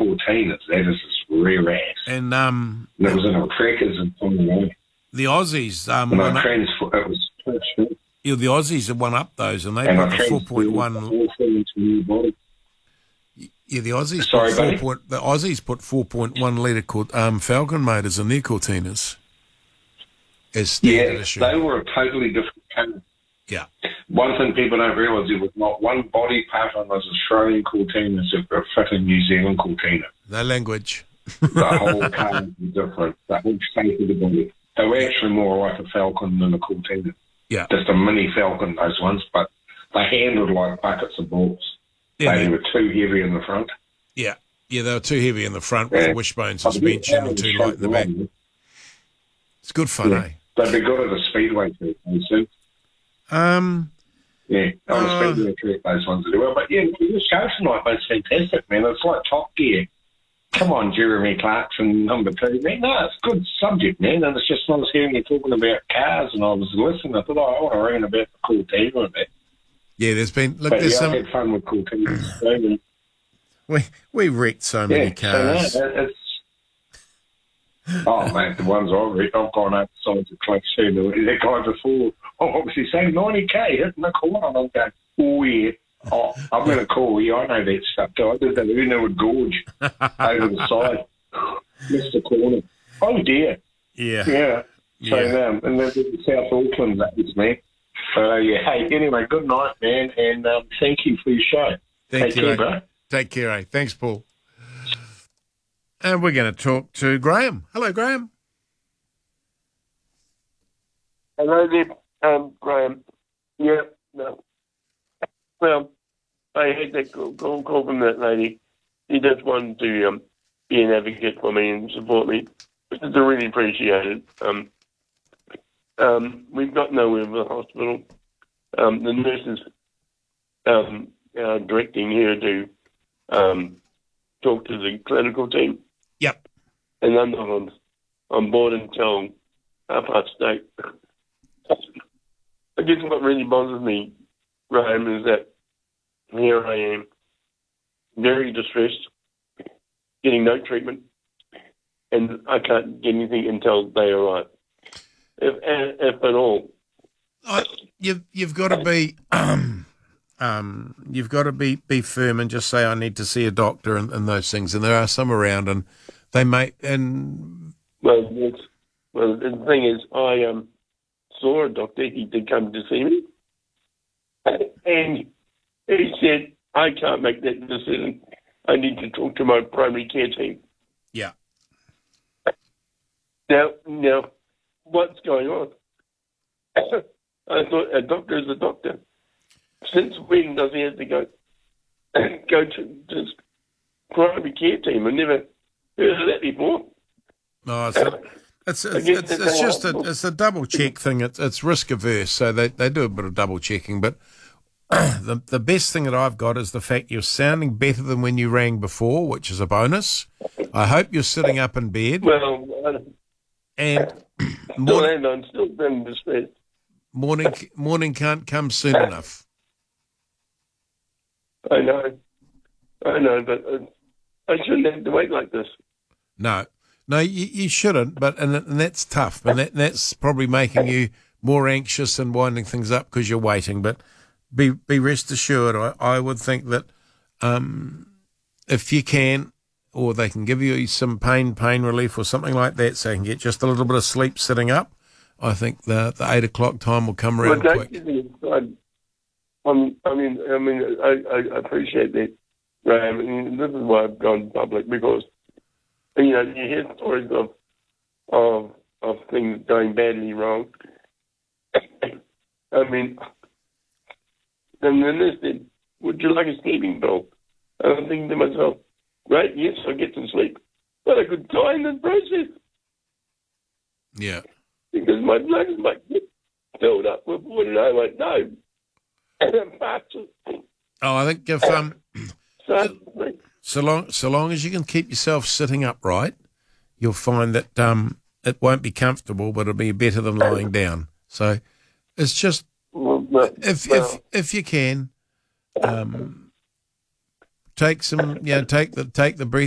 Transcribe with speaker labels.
Speaker 1: Cortinas. That is just rare ass.
Speaker 2: And
Speaker 1: it was in a crackers and something.
Speaker 2: the Aussies,
Speaker 1: And I transferred. It was pushed.
Speaker 2: the Aussies have won up those, and they
Speaker 1: And
Speaker 2: put
Speaker 1: I
Speaker 2: the
Speaker 1: transferred
Speaker 2: 4.1.
Speaker 1: into my body.
Speaker 2: Yeah, the Aussies
Speaker 1: Sorry, buddy?
Speaker 2: the Aussies put 4.1 litre Falcon motors in their Cortinas as standard issue.
Speaker 1: They were a totally different colour.
Speaker 2: Yeah.
Speaker 1: One thing people don't realise, there was not one body part on those Australian Cortinas that were fit in New Zealand Cortina.
Speaker 2: No language.
Speaker 1: The whole car was different. The whole shape of the body. They were actually more like a Falcon than a Cortina.
Speaker 2: Yeah.
Speaker 1: Just a mini Falcon, those ones, but they handled like buckets of balls.
Speaker 2: Yeah,
Speaker 1: They were too heavy in the front.
Speaker 2: Yeah, they were too heavy in the front with wishbone suspension and too light in the back. It's good fun, eh?
Speaker 1: They'd be good at a speedway too, see? On a speedway track, those ones do well. But yeah, this Ocean Night was fantastic, man. It's like Top Gear. Come on, Jeremy Clarkson, number 2, man. No, it's a good subject, man. And it's just, I was hearing you talking about cars and I was listening. I thought, I want to ring about the Cortina a bit.
Speaker 2: Yeah, there's
Speaker 1: I had fun with Cortina.
Speaker 2: We wrecked so many cars.
Speaker 1: Oh, mate, the ones I've gone outside the cliff soon. That guy before, obviously saying 90k hitting the corner. And I'm going, oh, yeah. Oh, I'm going to call you. I know that stuff. I did that Uno Gorge over the side. Missed the corner. Oh, dear.
Speaker 2: Yeah.
Speaker 1: So, and then South Auckland, that was me. So, hey, anyway, good night, man, and thank you for your show.
Speaker 2: Take care,
Speaker 1: bro.
Speaker 2: Take care, eh? Thanks, Paul. And we're going to talk to Graham. Hello, Graham.
Speaker 3: Hello there, Graham. Yeah, no. Well, I had that call from that lady. She just wanted to be an advocate for me and support me, which is really appreciated. We've got nowhere with the hospital. The nurses are directing her to talk to the clinical team.
Speaker 2: Yep.
Speaker 3: And I'm not on board until 8:30. I guess what really bothers me, Graham, is that here I am, very distressed, getting no treatment, and I can't get anything until they arrive, if at all.
Speaker 2: You've got to be you've got to be firm and just say I need to see a doctor and those things. And there are some around, and they may
Speaker 3: Well, the thing is, I saw a doctor. He did come to see me, and he said I can't make that decision. I need to talk to my primary care team.
Speaker 2: Yeah.
Speaker 3: Now, what's going on? I thought a doctor is a doctor. Since when does he have to go to this primary care team? I never heard of that before.
Speaker 2: No, it's a double check thing. It's risk averse, so they do a bit of double checking. But the best thing that I've got is the fact you're sounding better than when you rang before, which is a bonus. I hope you're sitting up in bed.
Speaker 3: Well,
Speaker 2: and
Speaker 3: I'm still in distress.
Speaker 2: Morning can't come soon enough.
Speaker 3: I know, but I shouldn't have to wait like this.
Speaker 2: No, you shouldn't. But and that's tough, and that's probably making you more anxious and winding things up because you're waiting. But be rest assured, I would think that if you can, or they can give you some pain relief or something like that, so you can get just a little bit of sleep sitting up. I think the 8 o'clock time will come around quick.
Speaker 3: I appreciate that, Graham. And this is why I've gone public, because you hear stories of things going badly wrong. I mean, and then they said, "Would you like a sleeping pill?" And I'm thinking to myself, "Great, yes, I'll get some sleep, but I could die in this process."
Speaker 2: Yeah.
Speaker 3: Because my lungs might get filled up with water and I won't know.
Speaker 2: I think if so long as you can keep yourself sitting upright, you'll find that it won't be comfortable, but it'll be better than lying down. So it's just if you can take some take the breathing